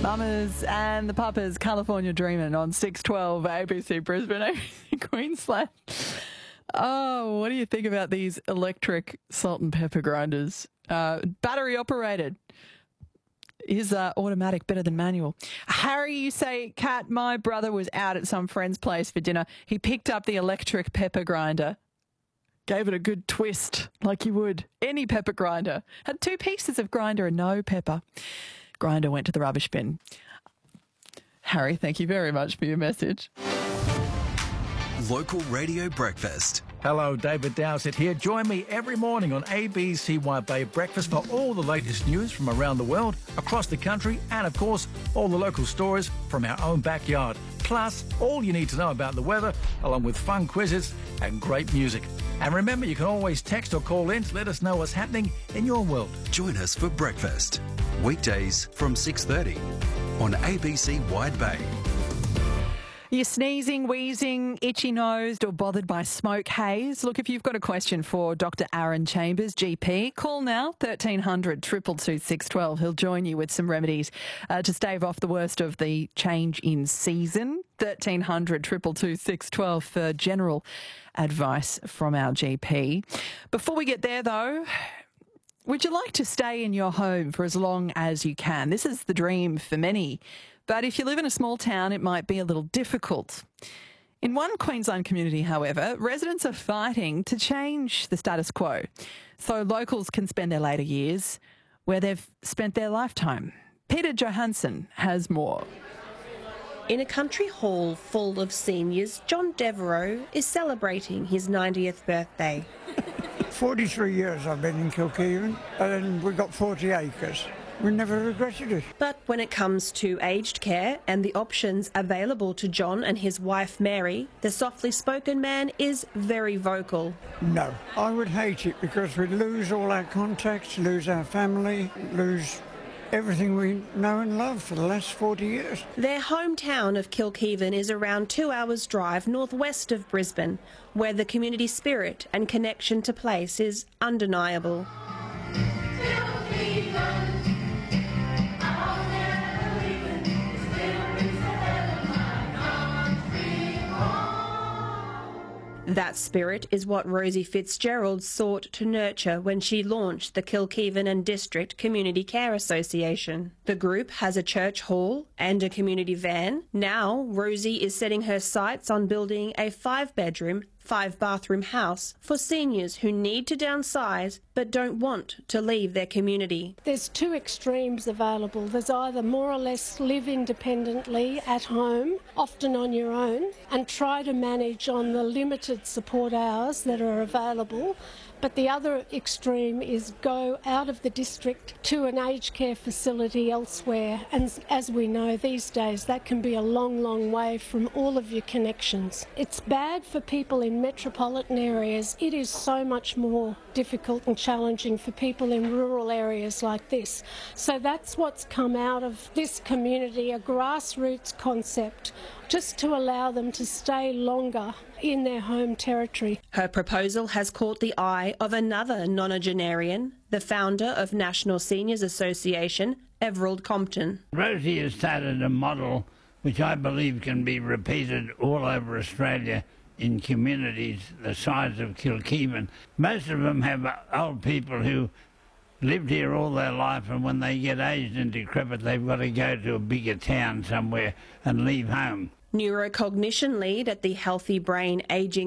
Mamas and the Papas, California Dreamin' on 612 ABC Brisbane, ABC Queensland. Oh, what do you think about these electric salt and pepper grinders? Battery operated. Is automatic better than manual? Harry, you say, Kat, my brother was out at some friend's place for dinner. He picked up the electric pepper grinder, gave it a good twist like you would any pepper grinder. Had 2 pieces of grinder and no pepper. Grinder went to the rubbish bin. Harry, thank you very much for your message. Local Radio Breakfast. Hello, David Dowsett here. Join me every morning on ABCY Breakfast for all the latest news from around the world, across the country, and of course, all the local stories from our own backyard. Plus, all you need to know about the weather, along with fun quizzes and great music. And remember, you can always text or call in to let us know what's happening in your world. Join us for breakfast. Weekdays from 6:30 on ABC Wide Bay. You're sneezing, wheezing, itchy-nosed or bothered by smoke haze? Look, if you've got a question for Dr Aaron Chambers, GP, call now, 1300 222 612. He'll join you with some remedies to stave off the worst of the change in season. 1300 222 612 for general advice from our GP. Before we get there, though, would you like to stay in your home for as long as you can? This is the dream for many. But if you live in a small town, it might be a little difficult. In one Queensland community, however, residents are fighting to change the status quo so locals can spend their later years where they've spent their lifetime. Peter Johansson has more. In a country hall full of seniors, John Devereaux is celebrating his 90th birthday. 43 years I've been in Kilkevin, and we've got 40 acres. We never regretted it. But when it comes to aged care and the options available to John and his wife Mary, the softly spoken man is very vocal. No, I would hate it because we'd lose all our contacts, lose our family, lose everything we know and love for the last 40 years. Their hometown of Kilkevin is around 2 hours' drive northwest of Brisbane, where the community spirit and connection to place is undeniable. That spirit is what Rosie Fitzgerald sought to nurture when she launched the Kilkevin and District Community Care Association. The group has a church hall and a community van. Now, Rosie is setting her sights on building a 5-bedroom, 5-bathroom house for seniors who need to downsize but don't want to leave their community. There's 2 extremes available. There's either more or less live independently at home, often on your own, and try to manage on the limited support hours that are available. But the other extreme is go out of the district to an aged care facility elsewhere. And as we know these days, that can be a long, long way from all of your connections. It's bad for people in metropolitan areas. It is so much more difficult and challenging for people in rural areas like this. So that's what's come out of this community, a grassroots concept, just to allow them to stay longer in their home territory. Her proposal has caught the eye of another nonagenarian, the founder of National Seniors Association, Everald Compton. Rosie has started a model which I believe can be repeated all over Australia in communities the size of Kilkevin. Most of them have old people who lived here all their life, and when they get aged and decrepit, they've got to go to a bigger town somewhere and leave home. Neurocognition lead at the Healthy Brain Ageing